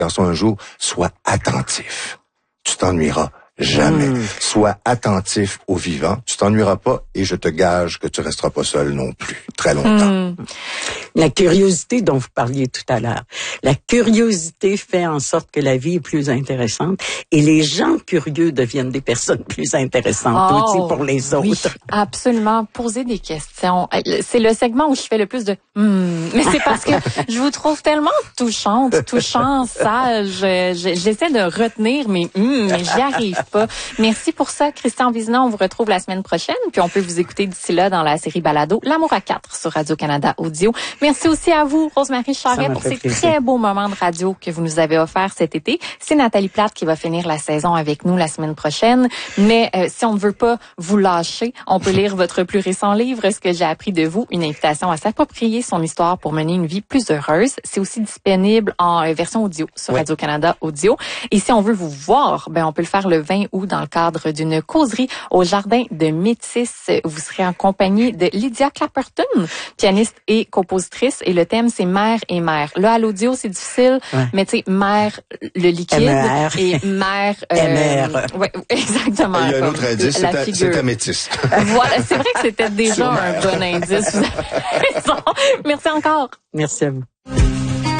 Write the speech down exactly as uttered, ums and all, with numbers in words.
garçon, un jour, sois attentif. Tu t'ennuieras jamais. Mmh. Sois attentif au vivant. Tu t'ennuieras pas et je te gage que tu resteras pas seul non plus très longtemps. Mmh. La curiosité dont vous parliez tout à l'heure. La curiosité fait en sorte que la vie est plus intéressante et les gens curieux deviennent des personnes plus intéressantes oh, aussi pour les autres. Oui, absolument. Poser des questions. C'est le segment où je fais le plus de hmm. Mais c'est parce que je vous trouve tellement touchante, touchant, sage. J'essaie de retenir mes hmm, mais j'y arrive pas. Merci pour ça, Christian Vizina. On vous retrouve la semaine prochaine. Puis on peut vous écouter d'ici là dans la série Balado L'amour à quatre sur Radio-Canada Audio. Merci aussi à vous, Rose-Marie Charret, pour ces plaisir. Très beaux moments de radio que vous nous avez offerts cet été. C'est Nathalie Plate qui va finir la saison avec nous la semaine prochaine. Mais euh, si on ne veut pas vous lâcher, on peut lire votre plus récent livre, Ce que j'ai appris de vous, une invitation à s'approprier son histoire pour mener une vie plus heureuse. C'est aussi disponible en euh, version audio sur oui. Radio-Canada Audio. Et si on veut vous voir, ben on peut le faire le vingt août dans le cadre d'une causerie au Jardin de Métis. Vous serez en compagnie de Lydia Clapperton, pianiste et compositrice. Et le thème, c'est mère et mère. Là, à l'audio, c'est difficile, ouais. mais tu sais, mère, le liquide, M R. Et mère... Euh, M R. Oui, exactement. Il y a un autre indice, c'est ta métisse. Voilà, c'est vrai que c'était déjà un bon indice. Vous avez raison. Merci encore. Merci à vous.